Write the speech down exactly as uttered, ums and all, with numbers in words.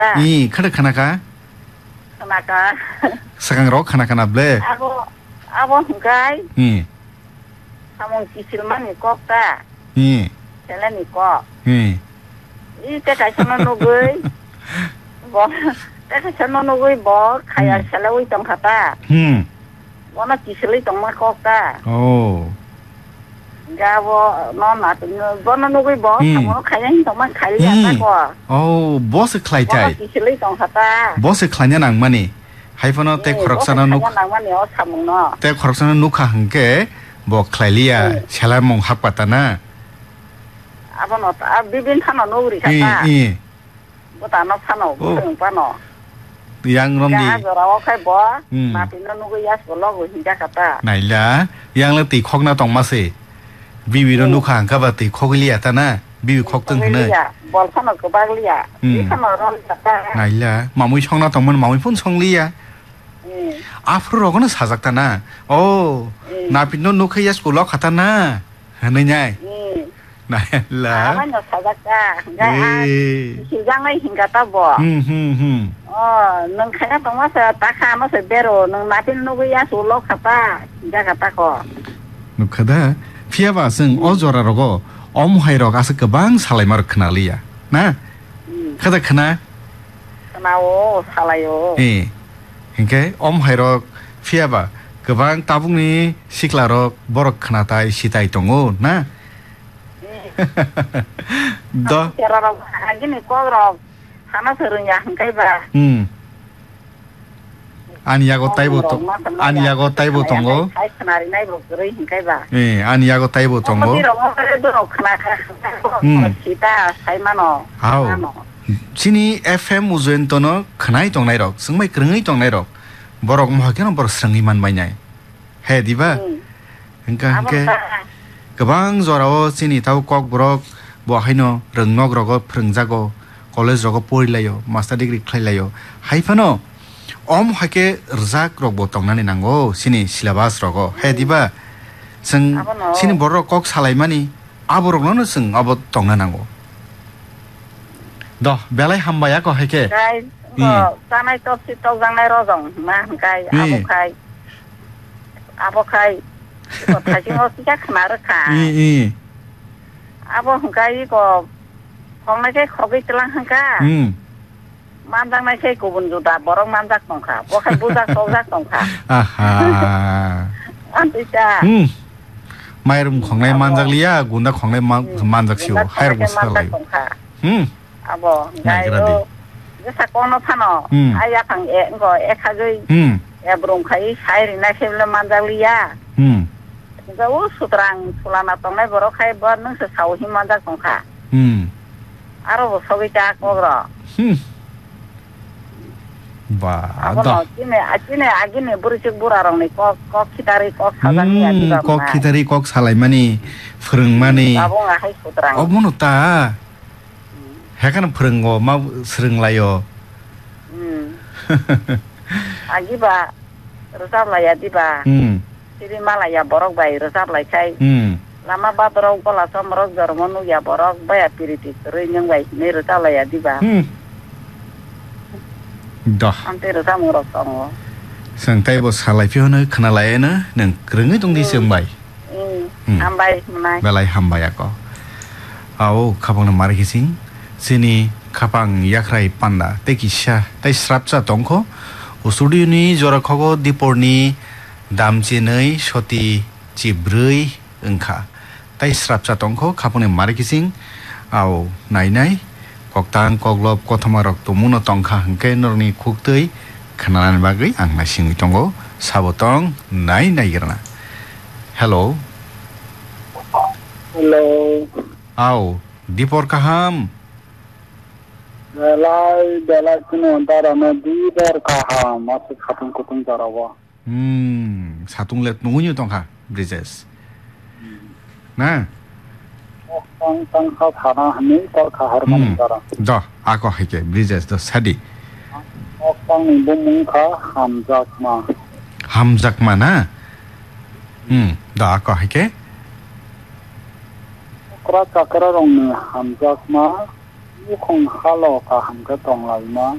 이 카르카나가 카나가 사강로 카나카나 블레 아고 아고 흥가이 이 사몽 기실만 있고다 이 셀렌 있고 이 이때 가서는 누구이 뭐 때가 저는 누구이 뭐 가야 셀레위 동하다 음 뭐나 기실이 동마 꼭다 오 가고 너나 너는 누구이 뭐 사몽 가야 동만 가야 하고 오 보스 클라이타이 기실이 동하다 보스 클라냐낭 마니 하이퍼너 때 코럭사나 누 때 코럭사나 누카 한게 뭐 클라이리아 샬라몽 합바타나 아버노 아 비빈 타노 노우리 갔다 이 뭐다노 타노 무슨 파노 양롬디 야저라고 칼 뭐 마빈노 누구 야스로고 hinja 갔다 나일라 양럽 티 콕나 동마세 비비로 누카 한가바 티 콕리아 타나 비비 콕등 하네 뭘 타노 그 바글리아 이 타노 롬 갔다 나일라 마무이 청나 동만 마무이 폰 청리아 앞으로는 사작다나 오 나빈노 누카 야스콜로 갔다나 하느냐 나일라 아마노 사작다 가 시장에 hin가다 뭐 음흠흠 어 능카가 동마서 딱하면서 배로 능 마빈 누구 야스로 갔다 hinja 갔다고 누카다 피아바승 어조라라고 엄하이로 가서 그방 살라이마르 크나리야 나 카다 크나 나오 살아요 예 그러니까 엄하이로 피아바 그방 따붕니 시클라로 버럭 크나타이 시타이 동오 나 더 저라고 하기는 꼬그러 하나 서르냐 한가이바 음 아니야고 따이보통 아니야고 따이보통고 예 아니야고 따이보통고 음 아우 지니 에프엠 우즈엔토노 크나이 동나이럭 승마이 그릉이 동나이럭 버럭 뭐하게는 버럭 승이만 마이냐이 해디바 그러니까 함께 그방 저라고 지니 타고 꼭 버럭 뭐 하이노 릉녹러고 프릉자고 콜레지러고 보일래요 마스터 디그리 클라이래요 하이파노 엄하게 르작록 보통나니 난고 시니 실라바스러고 해디바 승 시니 버럭 꼭 살아이마니 아버럭노는 승 아버 동나난고 너 belai hamba ya ko heke kai ko sanai to si to jangai rojong ma kai abokai abokai ko thajing o si khna ra kha i i abo kai ko khong nai ke khogi tlang hangka hm mandang nai ke kubun juda borong manjak tongkha bo khai bujak tojak tongkha aha antita hm mairum khong nai manjak liya gunda khong nai manjak siu hair bu salai hm abo gayo jasa kono phano aya phang e ngo e khagoi hm e brum khai sai na khemle manjaliya hm ga u sutrang sulana tongai boro khai bor nang se sau hi manjak tongkha hm aro sogi ta kogro hm ba ado kine akine agine burusik burarong ni kok kok kitari kok sagani adi ba kok kitari kok salai mani freng mani abo nga hai sutrang omono ta 해가는 푸른 거 막 스릉라요. 음. 아기바 르삽라야 디바. 음. 시리말라야 버럭 바이 르삽라이 차이. 음. 라마 바드로 콜라 섬럭 저르모누 야 버럭 바야 피리티 르냥 바이 네 르삽라야 디바. 음. 더. 안테 르사무럭 성어. 상타이보 살라이 피오는 크나라에는 능 그릉이 동디 성바이. 음. 함바이 마이. 발라이 함바야고. 아오 카봉는 마르기싱. sini kapang yakrai panda tekisha tai srapcha tongko usudini jora khogo diporni damchinei shoti chibrui engkha tai srapcha tongko kapone markising au nai nai koktang koglop kothamarok tumuno tongkha hangke norni khuktei khanalan bagai angna sing tongo sabotong nai nai gerna hello hello au dipor kaham Belai belai kuno antara nadi berkah masuk katung kutung jarawa. Hmm, satung let nungunyo tong ha, bridges. Nah. Tang tang kau thana hani kau kahar mana jara. Dah, aku hake bridges dah sadi. Tang ni bumung kah hamzak ma. Hamzak mana? Hmm, dah aku hake. Kera cakra rong ni hamzak ma. บุคคลฮัลโหลก็หันก็ตรงไหลมา